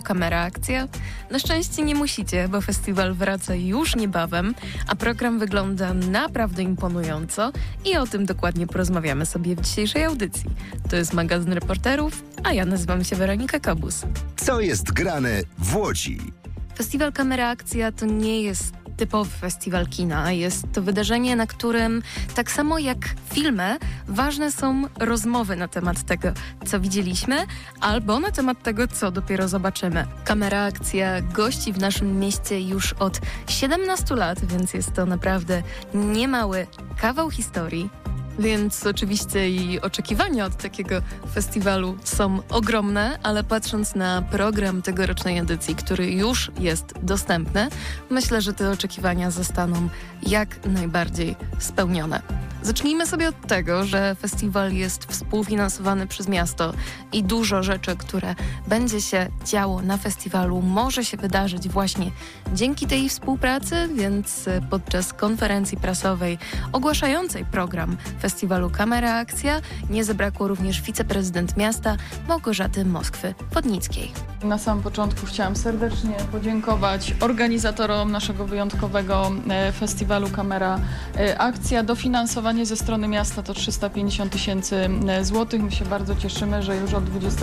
Kamera Akcja? Na szczęście nie musicie, bo festiwal wraca już niebawem, a program wygląda naprawdę imponująco i o tym dokładnie porozmawiamy sobie w dzisiejszej audycji. To jest magazyn reporterów, a ja nazywam się Weronika Kobus. Co jest grane w Łodzi? Festiwal Kamera Akcja to nie jest typowy festiwal kina. Jest to wydarzenie, na którym tak samo jak filmy, ważne są rozmowy na temat tego, co widzieliśmy, albo na temat tego, co dopiero zobaczymy. Kamera Akcja gości w naszym mieście już od 17 lat, więc jest to naprawdę niemały kawał historii. Więc oczywiście i oczekiwania od takiego festiwalu są ogromne, ale patrząc na program tegorocznej edycji, który już jest dostępny, myślę, że te oczekiwania zostaną jak najbardziej spełnione. Zacznijmy sobie od tego, że festiwal jest współfinansowany przez miasto i dużo rzeczy, które będzie się działo na festiwalu, może się wydarzyć właśnie dzięki tej współpracy, więc podczas konferencji prasowej ogłaszającej program festiwalu Kamera Akcja nie zabrakło również wiceprezydent miasta Małgorzaty Moskwy-Wodnickiej. Na samym początku chciałam serdecznie podziękować organizatorom naszego wyjątkowego festiwalu Kamera Akcja. Dofinansowanie ze strony miasta to 350 000 złotych. My się bardzo cieszymy, że już od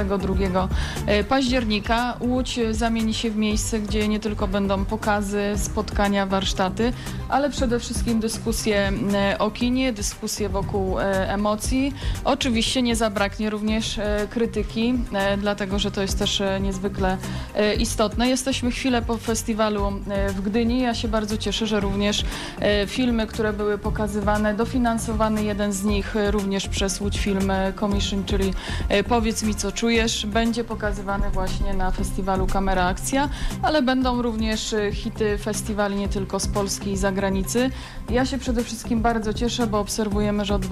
22 października Łódź zamieni się w miejsce, gdzie nie tylko będą pokazy, spotkania, warsztaty, ale przede wszystkim dyskusje o kinie, dyskusje wokół emocji. Oczywiście nie zabraknie również krytyki, dlatego że to jest też niezwykle istotne. Jesteśmy chwilę po festiwalu w Gdyni. Ja się bardzo cieszę, że również filmy, które były pokazywane, dofinansowany jeden z nich również przez Łódź Film Commission, czyli Powiedz mi, co czujesz, będzie pokazywany właśnie na festiwalu Kamera Akcja, ale będą również hity festiwali nie tylko z Polski i zagranicy. Ja się przede wszystkim bardzo cieszę, bo obserwujemy, że od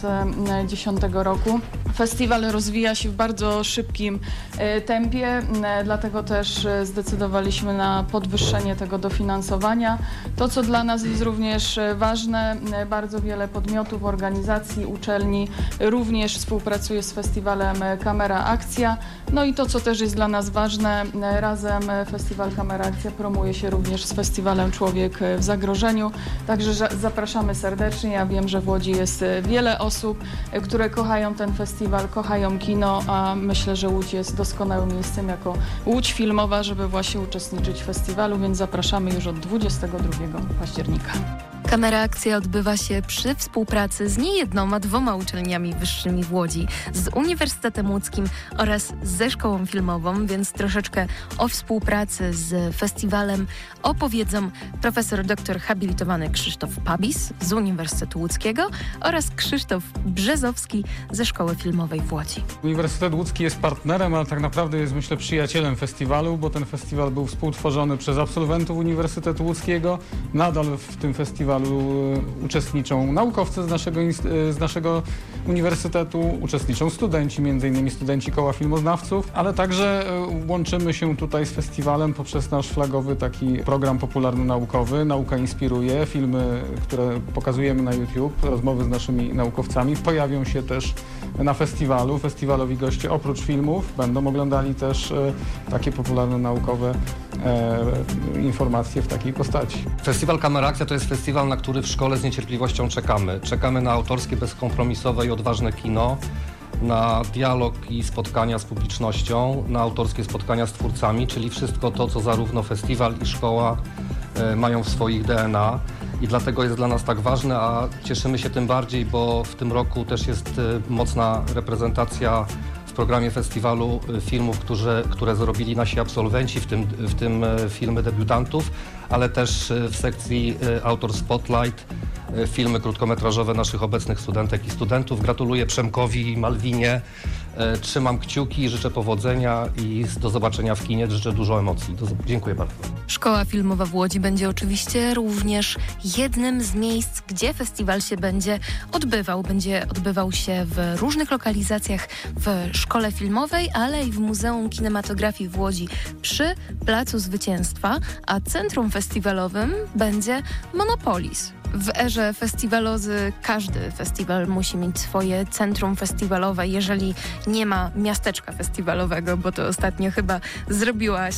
2010 roku festiwal rozwija się w bardzo szybkim tempie, dlatego też zdecydowaliśmy na podwyższenie tego dofinansowania. To, co dla nas jest również ważne, bardzo wiele podmiotów, organizacji, uczelni również współpracuje z festiwalem Kamera Akcja. No i to, co też jest dla nas ważne, razem festiwal Kamera Akcja promuje się również z festiwalem Człowiek w zagrożeniu. Także zapraszamy serdecznie. Ja wiem, że w Łodzi jest wiele osób, które kochają ten festiwal, kochają kino, a myślę, że Łódź jest doskonałym miejscem jako Łódź filmowa, żeby właśnie uczestniczyć w festiwalu, więc zapraszamy już od 22 października. Kamera Akcja odbywa się przy współpracy z nie jedną, a 2 uczelniami wyższymi w Łodzi, z Uniwersytetem Łódzkim oraz ze Szkołą Filmową, więc troszeczkę o współpracy z festiwalem opowiedzą profesor doktor habilitowany Krzysztof Pabis z Uniwersytetu Łódzkiego oraz Krzysztof Brzezowski ze Szkoły Filmowej w Łodzi. Uniwersytet Łódzki jest partnerem, ale tak naprawdę jest, myślę, przyjacielem festiwalu, bo ten festiwal był współtworzony przez absolwentów Uniwersytetu Łódzkiego. Nadal w tym festiwalu uczestniczą naukowcy z naszego uniwersytetu, uczestniczą studenci, m.in. studenci Koła Filmoznawców, ale także łączymy się tutaj z festiwalem poprzez nasz flagowy taki program popularno-naukowy. Nauka inspiruje. Filmy, które pokazujemy na YouTube, rozmowy z naszymi naukowcami pojawią się też na festiwalu. Festiwalowi goście oprócz filmów będą oglądali też takie popularno-naukowe informacje w takiej postaci. Festiwal Kamera Akcja to jest festiwal, na który w szkole z niecierpliwością czekamy. Czekamy na autorskie, bezkompromisowe i odważne kino, na dialog i spotkania z publicznością, na autorskie spotkania z twórcami, czyli wszystko to, co zarówno festiwal i szkoła mają w swoich DNA. I dlatego jest dla nas tak ważne, a cieszymy się tym bardziej, bo w tym roku też jest mocna reprezentacja w programie festiwalu filmów, które zrobili nasi absolwenci, w tym filmy debiutantów, ale też w sekcji Autor Spotlight filmy krótkometrażowe naszych obecnych studentek i studentów. Gratuluję Przemkowi i Malwinie. Trzymam kciuki i życzę powodzenia i do zobaczenia w kinie. Życzę dużo emocji. Dziękuję bardzo. Szkoła Filmowa w Łodzi będzie oczywiście również jednym z miejsc, gdzie festiwal się będzie odbywał. Będzie odbywał się w różnych lokalizacjach w Szkole Filmowej, ale i w Muzeum Kinematografii w Łodzi przy Placu Zwycięstwa, a centrum festiwalowym będzie Monopolis. W erze festiwalozy każdy festiwal musi mieć swoje centrum festiwalowe, jeżeli nie ma miasteczka festiwalowego, bo to ostatnio chyba zrobiła